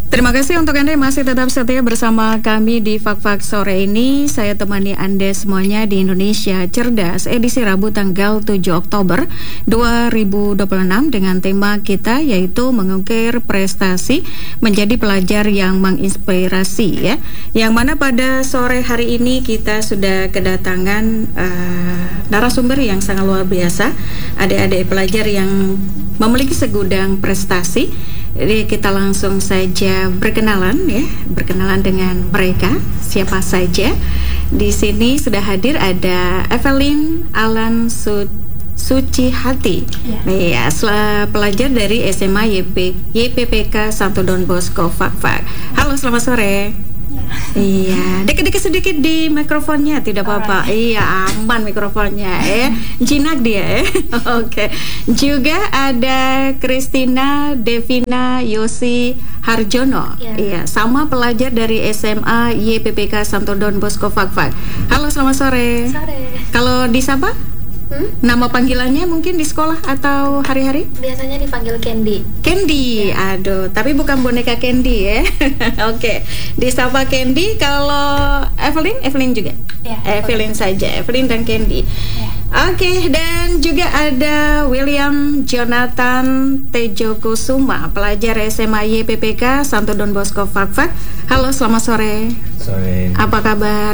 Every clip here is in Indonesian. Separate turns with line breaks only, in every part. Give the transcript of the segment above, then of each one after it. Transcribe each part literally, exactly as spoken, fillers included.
Terima kasih untuk Anda yang masih tetap setia bersama kami di Fak-Fak sore ini. Saya temani Anda semuanya di Indonesia Cerdas edisi Rabu tanggal tujuh Oktober dua ribu dua puluh enam dengan tema kita yaitu mengukir prestasi menjadi pelajar yang menginspirasi ya. Yang mana pada sore hari ini kita sudah kedatangan uh, narasumber yang sangat luar biasa, adik-adik pelajar yang memiliki segudang prestasi. Jadi kita langsung saja berkenalan ya, berkenalan dengan mereka siapa saja. Di sini sudah hadir ada Evelyn Alan Su Suci Hati, ya, ya pelajar dari S M A Y P P K satu Don Bosco Fak-Fak. Halo, selamat sore. Iya, deket-deket sedikit di mikrofonnya, tidak apa-apa. Iya, aman mikrofonnya ya. Jinak dia ya. Oke. Juga ada Christina Devina Yosi Harjono. Ya. Iya, sama pelajar dari S M A Y P P K Santo Don Bosco Fak-Fak. Halo, selamat sore.
Sore.
Kalau disapa? Hmm? Nama panggilannya mungkin di sekolah atau hari-hari?
Biasanya dipanggil Candy.
Candy, ya. Aduh, tapi bukan boneka Candy ya. Oke, disapa Candy. Kalau Evelyn, Evelyn juga. Ya, Evelyn okay. saja, Evelyn dan Candy. Ya. Oke, dan juga ada William Jonathan Tejokusuma, pelajar S M A Y P P K Santo Don Bosco Fak-Fak. Halo, selamat sore.
Sore.
Apa kabar?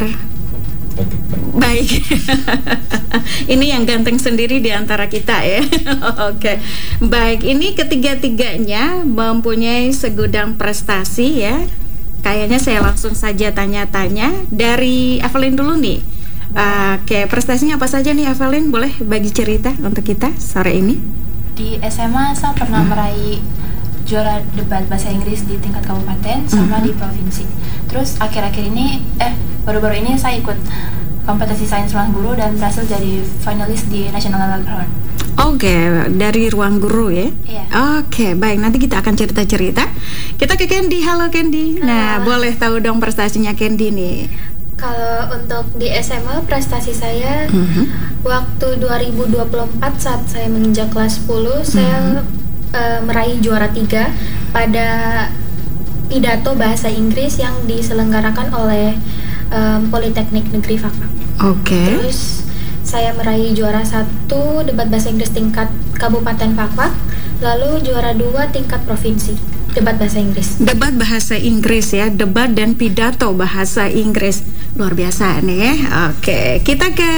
Baik. Ini yang ganteng sendiri di antara kita ya. Oke. Baik, ini ketiga-tiganya mempunyai segudang prestasi ya. Kayaknya saya langsung saja tanya-tanya dari Evelyn dulu nih. Uh, Oke, prestasinya apa saja nih Evelyn? Boleh bagi cerita untuk kita sore ini?
Di S M A saya pernah hmm. meraih juara debat bahasa Inggris di tingkat kabupaten sama mm-hmm. di provinsi. Terus akhir-akhir ini, eh baru-baru ini saya ikut kompetisi sains ruang guru dan berhasil jadi finalis di National Round.
Oke, okay, dari ruang guru ya?
Iya.
Oke, okay, baik. Nanti kita akan cerita-cerita. Kita ke Candy. Halo Candy.
Halo.
Nah, boleh tahu dong prestasinya Candy nih?
Kalau untuk di S M A prestasi saya mm-hmm. waktu dua ribu dua puluh empat saat saya menginjak kelas sepuluh, mm-hmm. saya Uh, meraih juara tiga pada pidato bahasa Inggris yang diselenggarakan oleh um, Politeknik Negeri Fak-Fak.
Oke. Okay.
Terus saya meraih juara satu debat bahasa Inggris tingkat Kabupaten Fak-Fak, lalu juara dua tingkat provinsi debat bahasa Inggris.
Debat bahasa Inggris ya, debat dan pidato bahasa Inggris, luar biasa nih. Oke, okay. Kita ke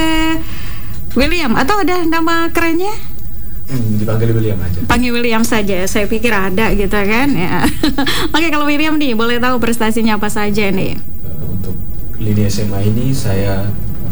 William atau ada nama kerennya?
Hmm, dipanggil William aja.
Panggil William saja, saya pikir ada gitu kan ya. Oke, kalau William nih, boleh tahu prestasinya apa saja nih?
Uh, untuk lini S M A ini saya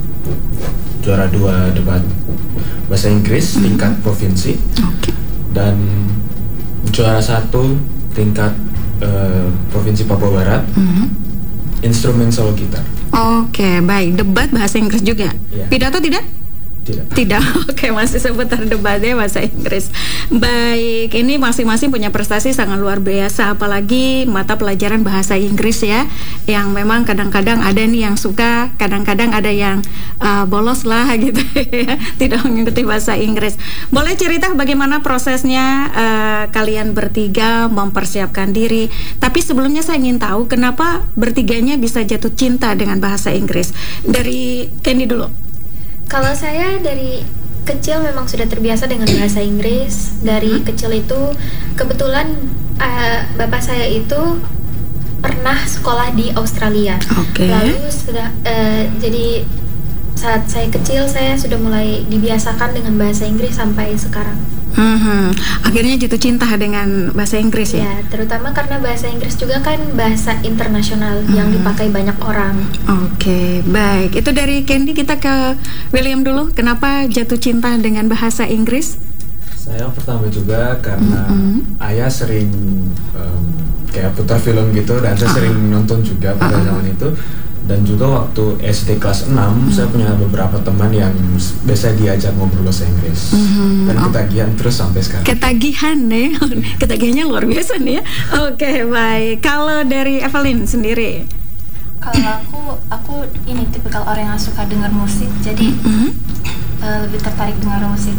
juara dua debat bahasa Inggris mm-hmm. tingkat provinsi,
okay.
dan juara satu tingkat uh, provinsi Papua Barat, mm-hmm. instrumen solo gitar.
Oke, okay, baik. Debat bahasa Inggris juga. Yeah. Pidato tidak?
Tidak.
Tidak. Oke, masih seputar debatnya bahasa Inggris. Baik, ini masing-masing punya prestasi sangat luar biasa, apalagi mata pelajaran bahasa Inggris ya, yang memang kadang-kadang ada nih yang suka, kadang-kadang ada yang uh, bolos lah gitu ya, tidak mengikuti bahasa Inggris. Boleh cerita bagaimana prosesnya uh, kalian bertiga mempersiapkan diri? Tapi sebelumnya saya ingin tahu kenapa bertiganya bisa jatuh cinta dengan bahasa Inggris. Dari Candy dulu.
Kalau saya dari kecil memang sudah terbiasa dengan bahasa Inggris. Dari kecil itu kebetulan uh, bapak saya itu pernah sekolah di Australia.
Okay.
Lalu sudah uh, jadi saat saya kecil saya sudah mulai dibiasakan dengan bahasa Inggris sampai sekarang.
Hmm, akhirnya jatuh cinta dengan bahasa Inggris ya?
Ya, terutama karena bahasa Inggris juga kan bahasa internasional hmm. yang dipakai banyak orang.
Oke, okay, baik. Itu dari Candy, kita ke William dulu. Kenapa jatuh cinta dengan bahasa Inggris?
Saya pertama juga karena mm-hmm. ayah sering um, kayak putar film gitu, dan saya uh-huh. sering nonton juga pada uh-huh. zaman itu. Dan juga waktu S D kelas enam hmm. saya punya beberapa teman yang biasa diajak ngobrol bahasa Inggris hmm. dan ketagihan oh. terus sampai sekarang.
Ketagihan nih, ketagihannya luar biasa nih ya. Oke, okay, baik. Kalau dari Evelyn sendiri?
Kalau aku, aku ini tipikal orang yang suka dengar musik, jadi hmm. uh, lebih tertarik dengar musik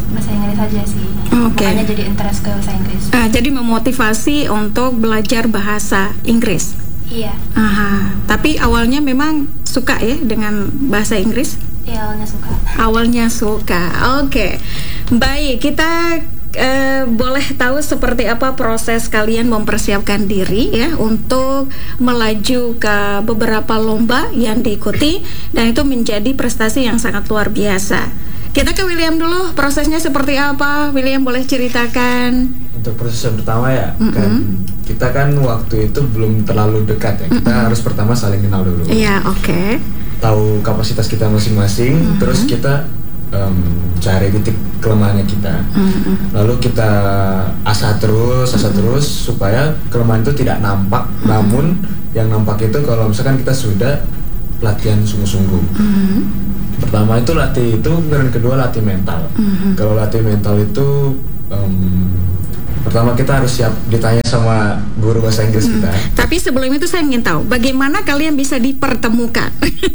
bahasa Inggris aja sih.
Oke.
Makanya jadi interest ke bahasa Inggris.
Uh, jadi memotivasi untuk belajar bahasa Inggris.
Iya.
Aha. Tapi awalnya memang suka ya dengan bahasa Inggris?
Iya, awalnya suka.
Awalnya suka. Oke. Baik, kita Uh, boleh tahu seperti apa proses kalian mempersiapkan diri ya untuk melaju ke beberapa lomba yang diikuti dan itu menjadi prestasi yang sangat luar biasa. Kita ke William dulu, prosesnya seperti apa? William boleh ceritakan?
Untuk proses yang pertama ya,
Mm-mm.
kan kita kan waktu itu belum terlalu dekat ya. Kita
Mm-mm.
harus pertama saling kenal dulu.
Iya, oke. Okay.
Tahu kapasitas kita masing-masing,
Mm-hmm.
terus kita um, cari titik kelemahannya kita.
Mm-hmm.
Lalu kita asah terus, asah
Mm-hmm.
terus supaya kelemahan itu tidak nampak.
Mm-hmm.
Namun yang nampak itu kalau misalkan kita sudah latihan sungguh-sungguh.
Mm-hmm.
Pertama itu latih itu, dan kedua latih mental.
Mm-hmm.
Kalau latih mental itu um, pertama kita harus siap ditanya sama guru bahasa Inggris kita.
Hmm. Tapi sebelum itu saya ingin tahu bagaimana kalian bisa dipertemukan.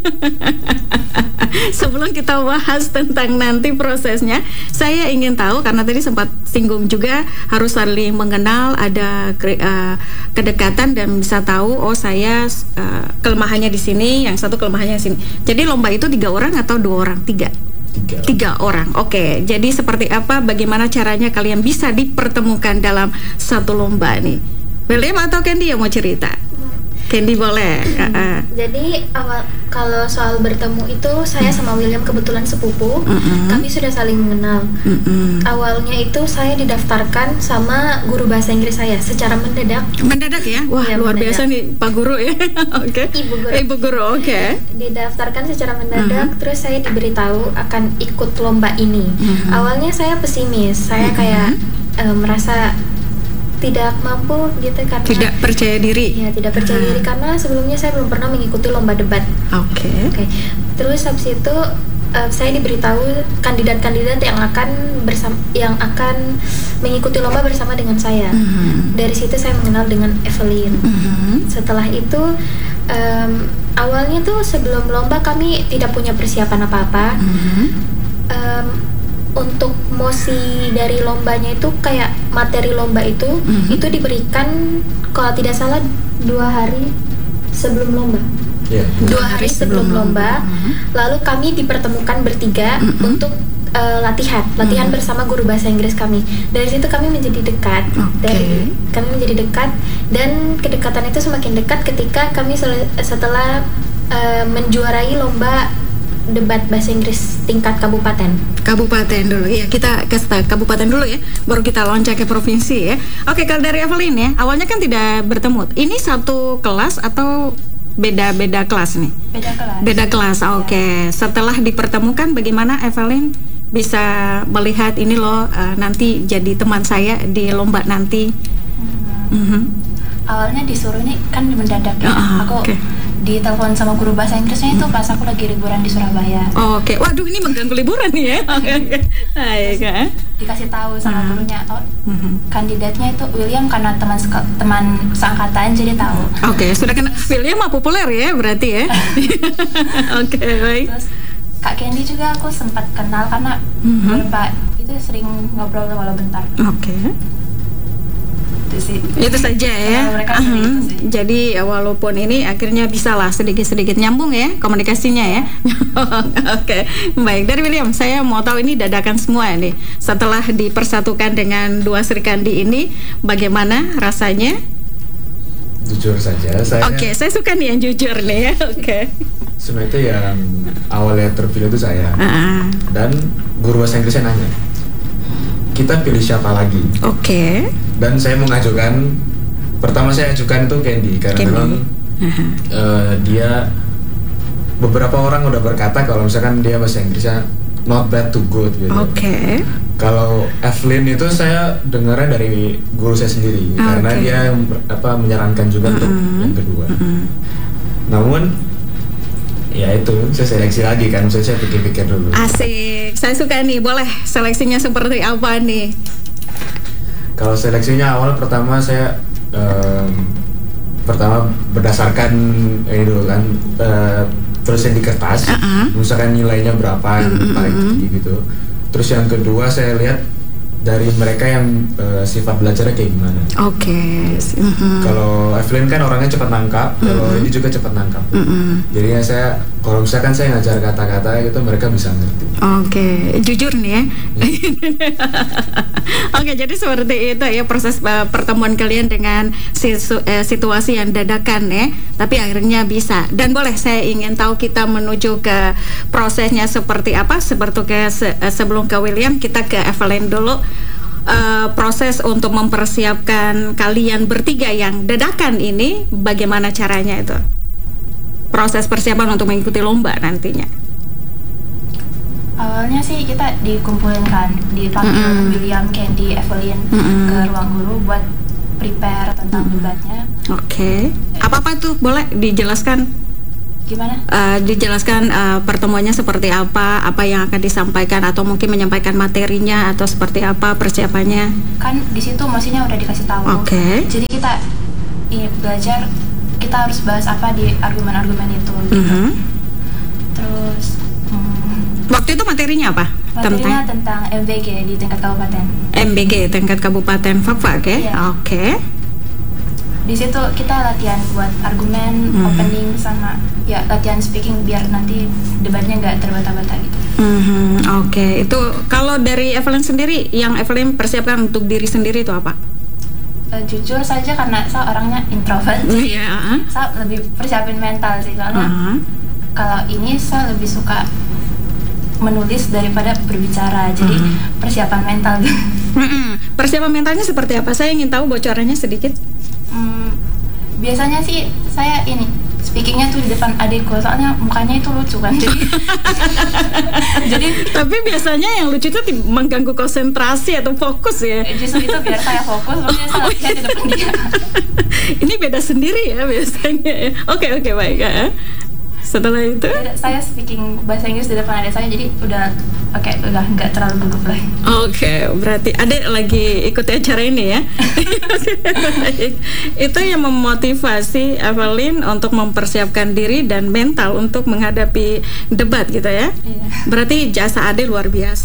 Sebelum kita bahas tentang nanti prosesnya, saya ingin tahu karena tadi sempat singgung juga harus saling mengenal, ada uh, kedekatan dan bisa tahu oh saya uh, kelemahannya di sini, yang satu kelemahannya di sini. Jadi lomba itu tiga orang atau dua orang? Tiga.
Tiga.
Tiga orang, oke. Okay. Jadi seperti apa, bagaimana caranya kalian bisa dipertemukan dalam satu lomba nih? William atau Candy yang mau cerita? Candy boleh. Uh-uh.
Jadi awal kalau soal bertemu itu saya sama William kebetulan sepupu,
Mm-mm.
kami sudah saling mengenal.
Mm-mm.
Awalnya itu saya didaftarkan sama guru bahasa Inggris saya secara mendadak.
Mendadak ya? Wah,
Ya,
luar
mendadak.
biasa nih Pak Guru ya. Oke.
Ibu guru.
Ibu Guru, oke. Okay.
Didaftarkan secara mendadak,
Mhm.
terus saya diberitahu akan ikut lomba ini.
Mhm.
Awalnya saya pesimis, saya
Mhm.
kayak eh, merasa tidak mampu gitu karena
Tidak percaya diri.
ya tidak percaya
Mhm.
diri karena sebelumnya saya belum pernah mengikuti lomba debat.
Oke.
Oke, terus habis itu eh, saya diberitahu kandidat-kandidat yang akan bersama yang akan mengikuti lomba bersama dengan saya.
Mhm.
Dari situ saya mengenal dengan Evelyn.
Mhm.
Setelah itu em, awalnya tuh sebelum lomba kami tidak punya persiapan apa-apa.
Mhm.
Em, untuk mosi dari lombanya itu kayak materi lomba itu
Mhm.
itu diberikan kalau tidak salah dua hari sebelum lomba.
Iya.
Dua hari sebelum lomba,
Mhm.
lalu kami dipertemukan bertiga
Mhm.
untuk uh, latihan, latihan
Mhm.
bersama guru bahasa Inggris kami. Dari situ kami menjadi dekat,
Oke.
dari kami menjadi dekat dan kedekatan itu semakin dekat ketika kami sel- setelah uh, menjuarai lomba debat bahasa Inggris tingkat kabupaten.
Kabupaten dulu ya, kita ke kabupaten dulu ya, baru kita loncat ke provinsi ya. Oke, kalau dari Evelyn ya, awalnya kan tidak bertemu. Ini satu kelas atau beda-beda kelas nih?
Beda kelas.
Beda kelas, oke. Setelah dipertemukan, bagaimana Evelyn bisa melihat ini loh uh, nanti jadi teman saya di lomba nanti?
Hmm.
Mhm.
Awalnya disuruh ini kan mendadak ya.
Ah,
aku
oke.
ditelepon sama guru bahasa Inggrisnya itu pas aku lagi liburan di Surabaya.
Oke, waduh ini mengganggu liburan nih ya. Oke, oke. Baik ya.
Dikasih tahu sama
Ah.
gurunya, oh
Mhm.
kandidatnya itu William karena teman seka- teman seangkatan jadi tahu.
Oke, sudah kena William mah populer ya berarti ya. Oke, baik.
Terus Kak Candy juga aku sempat kenal karena
Mhm.
beberapa itu sering ngobrol walau bentar.
Oke.
Itu sih.
Itu saja ya.
Kalau mereka seperti
Mhm.
itu sih.
Jadi ya, walaupun ini akhirnya bisa lah sedikit-sedikit nyambung ya komunikasinya ya. Oke, baik. Dari William, saya mau tahu ini dadakan semua nih. Setelah dipersatukan dengan dua Sri Kandi ini, bagaimana rasanya?
Jujur saja, saya
Oke, saya suka nih yang jujur nih ya. Oke.
sebenarnya itu yang awalnya terpilih itu saya.
Ah,
Dan guru bahasa Inggrisnya nanya, kita pilih siapa lagi?
Oke.
Dan saya mengajukan, pertama saya ajukan itu Candy karena
Candy.
memang
Aha.
eh, dia beberapa orang udah berkata kalau misalkan dia bahasa Inggrisnya not bad to good gitu.
Oke.
Kalau Evelyn itu saya dengarnya dari guru saya sendiri
Ah,
karena
oke.
dia yang ber- apa menyarankan juga untuk
Mm-mm.
yang kedua.
Mm-mm.
Namun ya itu saya seleksi lagi kan, misalnya saya pikir-pikir dulu.
Asik, saya suka nih. Boleh seleksinya seperti apa nih?
Kalau seleksinya awal pertama saya em, pertama berdasarkan ini dulu kan eh, tulisan di kertas,
Uh-uh.
misalkan nilainya berapa yang
Mm-mm.
paling tinggi gitu. Terus yang kedua saya lihat dari mereka yang uh, sifat belajarnya kayak gimana.
Oke. Okay. Mm-hmm.
Kalau Evelyn kan orangnya cepat nangkap, mm-hmm. kalau ini juga cepat nangkap. Mm-hmm. Jadi ya saya, kalau misalkan saya ngajar kata-kata gitu, mereka bisa ngerti.
Oke, okay. Jujur nih ya. Oke, okay, jadi seperti itu ya proses uh, pertemuan kalian dengan situ, uh, situasi yang dadakan ya, tapi akhirnya bisa. Dan boleh saya ingin tahu kita menuju ke prosesnya seperti apa? Seperti ke se, uh, sebelum ke William, kita ke Evelyn dulu. Uh, proses untuk mempersiapkan kalian bertiga yang dadakan ini, bagaimana caranya itu? Proses persiapan untuk mengikuti lomba nantinya.
Awalnya sih kita dikumpulin kan, dipanggil mm-hmm. William, Candy, Evelyn mm-hmm. ke ruang guru buat prepare tentang mm-hmm. debatnya.
Oke. Okay. Apa-apa tuh? Boleh dijelaskan?
Gimana?
Uh, dijelaskan uh, pertemuannya seperti apa, apa yang akan disampaikan, atau mungkin menyampaikan materinya, atau seperti apa persiapannya?
Kan di situ maksudnya udah dikasih tahu.
Oke. Okay.
Jadi kita ini belajar, kita harus bahas apa di argumen-argumen itu. Gitu. Mm-hmm. Terus hmm,
waktu itu materinya apa?
Materinya tentang, tentang M B G di tingkat kabupaten.
M B G tingkat kabupaten Fakfak ya?
Iya.
Oke. Okay.
Di situ kita latihan buat argumen, mm-hmm. opening sama ya latihan speaking biar nanti debatnya nggak terbata-bata gitu.
Mm-hmm. Oke, okay. Itu kalau dari Evelyn sendiri, yang Evelyn persiapkan untuk diri sendiri itu apa?
Uh, jujur saja karena saya orangnya introvert,
yeah. uh-huh.
saya lebih persiapin mental sih karena
uh-huh.
kalau ini saya lebih suka menulis daripada berbicara, jadi uh-huh. persiapan mental.
uh-huh. Persiapan mentalnya seperti apa? Saya ingin tahu bocorannya sedikit.
Hmm, biasanya sih saya ini speakingnya tuh di depan adikku, soalnya mukanya itu lucu kan, jadi jadi
tapi biasanya yang lucu itu mengganggu konsentrasi atau fokus ya.
Justru itu biar saya fokus, makanya saya latihan di depan dia.
Ini beda sendiri ya biasanya. Oke oke baik ya. Setelah itu
saya speaking bahasa Inggris di depan adik saya, jadi udah oke okay, udah nggak terlalu gugup lagi.
Oke, okay, berarti adik lagi ikut acara ini ya. Itu yang memotivasi Evelyn untuk mempersiapkan diri dan mental untuk menghadapi debat gitu ya.
Iya.
Berarti jasa adik luar biasa.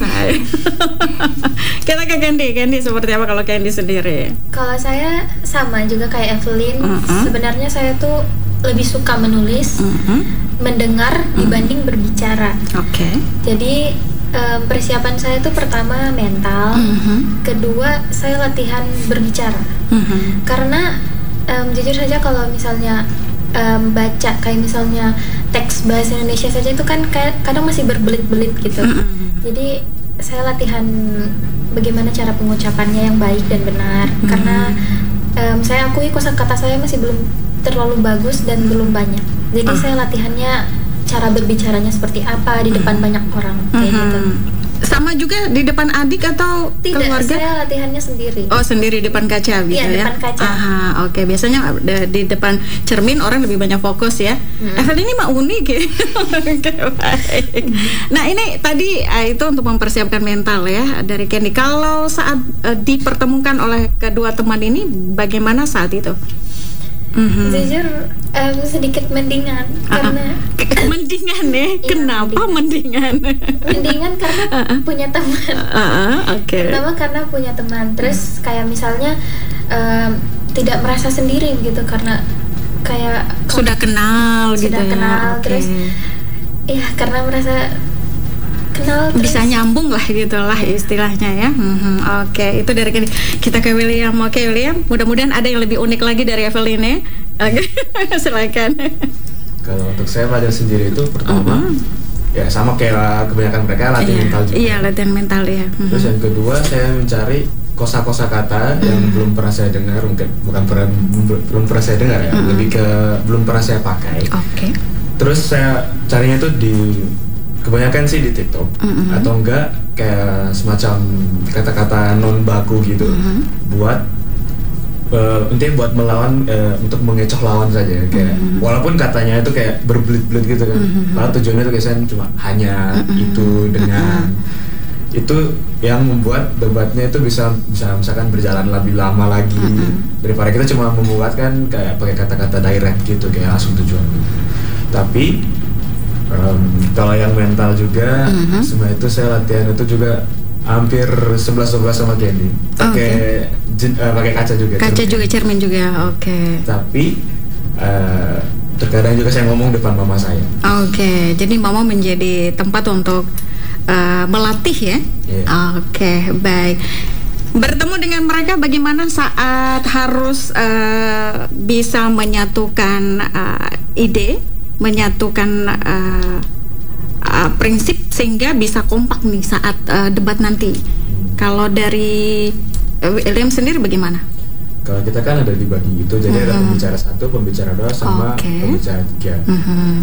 Kita ke Candy, Candy seperti apa kalau Candy sendiri?
Kalau saya sama juga kayak Evelyn.
Uh-huh.
Sebenarnya saya tuh lebih suka menulis, uh-huh. mendengar uh-huh. dibanding berbicara.
Oke. Okay.
Jadi um, persiapan saya tuh pertama mental, uh-huh. kedua saya latihan berbicara. Uh-huh. Karena um, jujur saja kalau misalnya um, baca kayak misalnya teks bahasa Indonesia saja itu kan kayak kadang masih berbelit-belit gitu. Uh-huh. Jadi saya latihan bagaimana cara pengucapannya yang baik dan benar. Uh-huh. Karena um, saya akui kosakata saya masih belum terlalu bagus dan belum banyak. Jadi uh. saya latihannya cara berbicaranya seperti apa di depan uh. banyak orang kayak uh-huh. gitu.
Sama juga di depan adik atau
tidak,
keluarga?
Saya latihannya sendiri.
Oh, sendiri di depan kaca gitu ya?
Iya, depan kaca.
Aha, oke. Okay. Biasanya di depan cermin orang lebih banyak fokus ya. Hmm. Evelyn ini mah unik ya. Oke, baik. Nah, ini tadi itu untuk mempersiapkan mental ya dari Candy. Kalau saat uh, dipertemukan oleh kedua teman ini, bagaimana saat itu? Mm-hmm.
Jujur um, sedikit mendingan
uh-uh.
karena
mendingan ya. Kenapa
ya, mendingan?
mendingan?
Mendingan karena uh-uh. punya teman.
Uh-uh. Oke. Okay.
Pertama karena punya teman. Terus kayak misalnya um, tidak merasa sendiri gitu karena kayak
sudah kenal
sudah
gitu ya.
Kenal
okay.
terus ya karena merasa kenal terus.
Bisa nyambung lah gitulah istilahnya ya. Mm-hmm. Oke, okay. Itu dari kita ke William. Oke, okay, William. Mudah-mudahan ada yang lebih unik lagi dari Evelyn ya. Oke, okay. Silakan.
Kalau untuk saya belajar sendiri itu pertama, mm-hmm. ya sama kayak kebanyakan mereka latihan
iya.
mental juga.
Iya, latihan mental ya. Mm-hmm.
Terus yang kedua saya mencari kosa-kosa kata mm-hmm. yang belum pernah saya dengar, mungkin bukan pernah belum pernah saya dengar ya, mm-hmm. lebih ke belum pernah saya pakai.
Oke. Okay.
Terus saya carinya itu di kebanyakan sih di TikTok mm-hmm. atau enggak kayak semacam kata-kata non baku gitu mm-hmm. buat uh, intinya buat melawan uh, untuk mengecoh lawan saja kayak mm-hmm. walaupun katanya itu kayak berbelit-belit gitu kan mm-hmm. padahal tujuannya itu biasanya cuma hanya mm-hmm. itu dengan mm-hmm. itu yang membuat debatnya itu bisa bisa misalkan berjalan lebih lama lagi mm-hmm. daripada kita cuma membuat kan kayak pakai kata-kata direct gitu kayak langsung tujuan gitu. Tapi Um, kalau yang mental juga, mm-hmm. semua itu saya latihan itu juga hampir sebelas dua belas sama Candy. Pakai okay. uh, pakai kaca juga.
Kaca cermin. juga cermin juga. Oke. Okay.
Tapi uh, terkadang juga saya ngomong depan mama saya.
Oke. Okay. Jadi mama menjadi tempat untuk uh, melatih ya. Yeah. Oke, okay. baik. Bertemu dengan mereka bagaimana saat harus uh, bisa menyatukan uh, ide, menyatukan uh, uh, prinsip sehingga bisa kompak nih saat uh, debat nanti. Hmm. Kalau dari uh, William sendiri bagaimana?
Kalau kita kan ada dibagi itu, jadi uh-huh. ada pembicara satu, pembicara dua, sama okay. pembicara tiga. Uh-huh.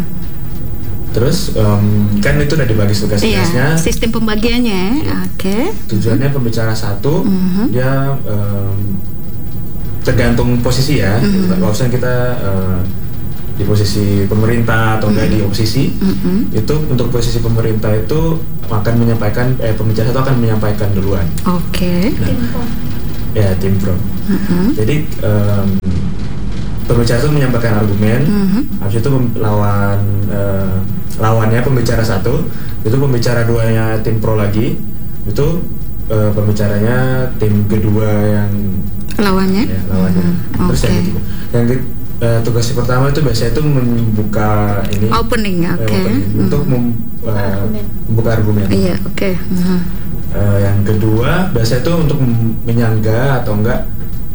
Terus um, kan itu udah dibagi tugas-tugasnya.
Iya, sistem pembagiannya. Ya. Oke. Okay.
Tujuannya uh-huh. pembicara satu, uh-huh. dia um, tergantung posisi ya. Uh-huh. Kalau misalnya kita uh, di posisi pemerintah atau enggak mm-hmm. di oposisi, mm-hmm. itu untuk posisi pemerintah itu akan menyampaikan, eh pembicara itu akan menyampaikan duluan.
Oke. Okay.
Nah,
tim pro.
Ya tim pro. Mm-hmm. Jadi um, pembicara itu menyampaikan argumen, mm-hmm. habis itu lawan uh, lawannya pembicara satu, itu pembicara duanya tim pro lagi, itu uh, pembicaranya tim kedua yang
lawannya.
Ya, lawannya. Mm-hmm. Terus okay. yang ketiga. Yang ke, Uh, tugas pertama itu biasanya itu membuka ini
opening, oke, okay.
uh, mm. untuk mem, uh, membuka argumen.
Iya, oke. Okay. Mm.
Uh, yang kedua biasanya itu untuk menyangga atau enggak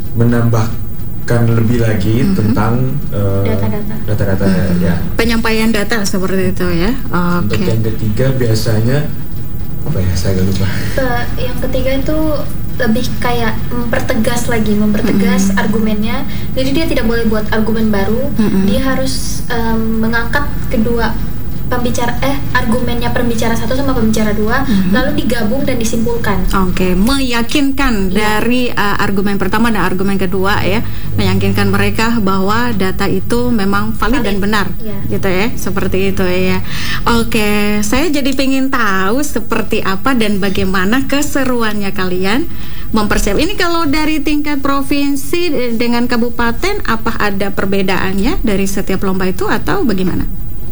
menambahkan lebih lagi mm-hmm. tentang uh,
data-data,
data-data
mm-hmm.
ya.
Penyampaian data seperti itu ya. Okay.
Untuk yang ketiga biasanya apa ya? Saya agak lupa.
Uh, yang ketiga itu lebih kayak mempertegas lagi, mempertegas mm-hmm. argumennya. Jadi dia tidak boleh buat argumen baru. Mm-hmm. Dia harus um, mengangkat kedua pembicara eh argumennya pembicara satu sama pembicara dua, mm-hmm. lalu digabung dan disimpulkan.
Oke, okay. meyakinkan yeah. dari uh, argumen pertama dan argumen kedua ya, meyakinkan mereka bahwa data itu memang valid, valid. dan benar, yeah. gitu ya, seperti itu ya. Oke, okay. saya jadi pengen tahu seperti apa dan bagaimana keseruannya kalian mempersiapkan. Ini kalau dari tingkat provinsi dengan kabupaten, apa ada perbedaannya dari setiap lomba itu atau bagaimana?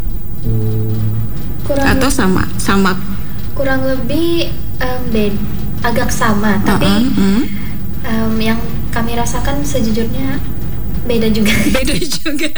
Kurang
atau sama sama
kurang lebih um, bed, agak sama, tapi
uh-uh,
um, yang kami rasakan sejujurnya beda juga.
Beda juga.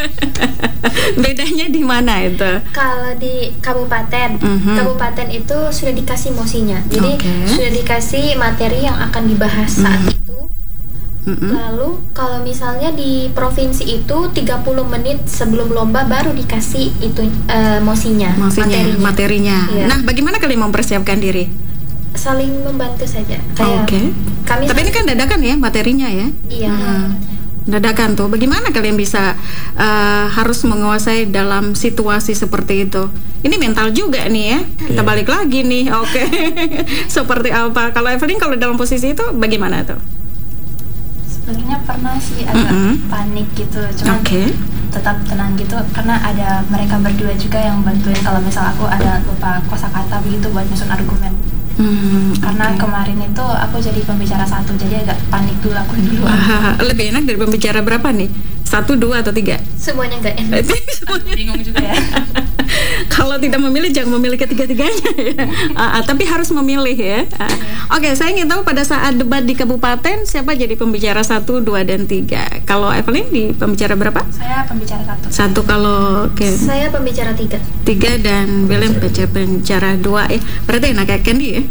Bedanya di mana itu?
Kalau di kabupaten, uh-huh. kabupaten itu sudah dikasih mosinya, jadi okay. sudah dikasih materi yang akan dibahas uh-huh. saat itu. Mm-hmm. Lalu kalau misalnya di provinsi itu tiga puluh menit sebelum lomba baru dikasih itu uh, mosinya,
Mosinya, materinya. materinya.
Iya.
Nah, bagaimana kalian mempersiapkan diri?
Saling membantu saja.
Oke. Okay.
Kami
Tapi ini kan dadakan ya materinya ya?
Iya.
Hmm. Dadakan tuh. Bagaimana kalian bisa uh, harus menguasai dalam situasi seperti itu? Ini mental juga nih ya. Kita balik lagi nih. Oke. Okay. Seperti apa? Kalau Evelyn kalau dalam posisi itu bagaimana tuh?
Sebenarnya pernah sih agak mm-hmm. panik gitu, cuman okay. tetap tenang gitu karena ada mereka berdua juga yang bantuin kalau misal aku ada lupa kosakata begitu buat nyusun argumen. Mm, karena okay. kemarin itu aku jadi pembicara satu, jadi agak panik dulu aku dulu.
Lebih enak dari pembicara berapa nih? Satu, dua, atau tiga?
Semuanya nggak enak.
Aduh, bingung juga ya.
Kalau tidak memilih jangan memilih ketiga-tiganya ya. uh, uh, tapi harus memilih ya. Uh, Oke, okay, saya ingin tahu pada saat debat di kabupaten siapa jadi pembicara satu, dua, dan tiga. Kalau Evelyn di pembicara berapa?
Saya pembicara satu.
Satu kalau okay.
Saya pembicara tiga.
Tiga dan William pembicara, pembicara dua ya. Berarti enak kayak Candy ya.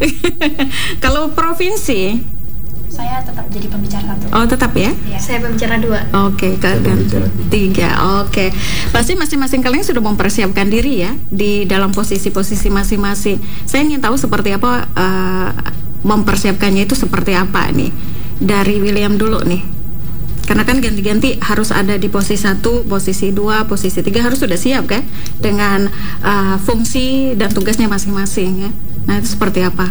Kalau provinsi
saya tetap jadi pembicara satu.
Oh tetap ya?
Ya. Saya pembicara dua.
Oke, okay, kan tiga. Oke, okay. Pasti masing-masing kalian sudah mempersiapkan diri ya di dalam posisi-posisi masing-masing. Saya ingin tahu seperti apa uh, mempersiapkannya itu seperti apa nih dari William dulu nih. Karena kan ganti-ganti harus ada di posisi satu, posisi dua, posisi tiga harus sudah siap kan dengan uh, fungsi dan tugasnya masing-masing ya. Nah itu seperti apa?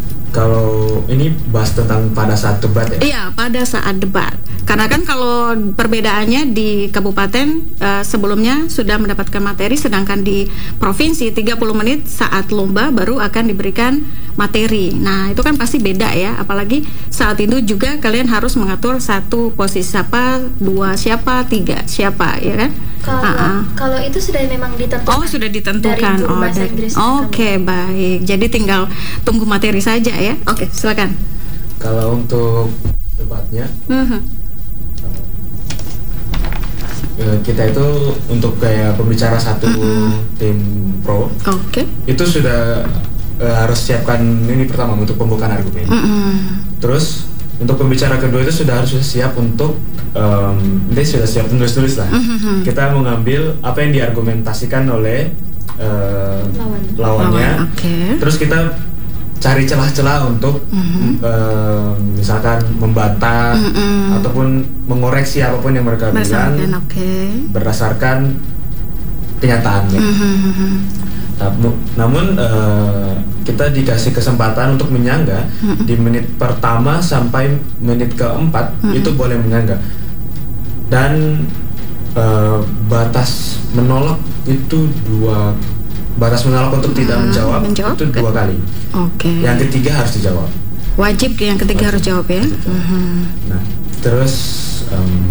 Kalau ini bahas tentang pada saat debat ya?
Iya, pada saat debat. Karena kan kalau perbedaannya di kabupaten uh, sebelumnya sudah mendapatkan materi, sedangkan di provinsi tiga puluh menit saat lomba baru akan diberikan materi. Nah, itu kan pasti beda ya. Apalagi saat itu juga kalian harus mengatur satu posisi siapa, dua siapa, tiga siapa, ya kan?
Kalau uh-uh. kalau itu sudah memang ditentukan.
Oh, sudah ditentukan.
Dari guru
oh,
bahasa Inggris.
Oke, okay, baik. Jadi tinggal tunggu materi saja ya. Oke, okay, silakan.
Kalau untuk debatnya, uh-huh. uh, kita itu untuk kayak pembicara satu uh-huh. tim pro. Oke. Okay. Itu sudah uh, harus siapkan ini pertama untuk pembukaan argumen. Uh-uh. Terus untuk pembicara kedua itu sudah harus siap untuk um, ini sudah siap tulis-tulis lah. Mm-hmm. Kita mengambil apa yang diargumentasikan oleh uh, Lawan. lawannya. Lawan, okay. Terus kita cari celah-celah untuk mm-hmm. uh, misalkan membantah mm-hmm. ataupun mengoreksi apapun yang mereka bilang okay. berdasarkan kenyataannya. Mm-hmm. Namun uh, kita dikasih kesempatan untuk menyanggah mm-hmm. di menit pertama sampai menit keempat mm-hmm. itu boleh menyanggah, dan uh, batas menolak itu dua batas menolak untuk tidak mm-hmm. menjawab, menjawab itu dua kali. Oke. Okay. Yang ketiga harus dijawab.
Wajib yang ketiga Wajib. harus jawab ya.
Mm-hmm. Nah terus um,